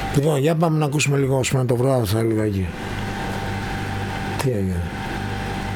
Λοιπόν, για πάμε να ακούσουμε λίγο το βράδυ θα έλεγα εκεί. Τι έγινε.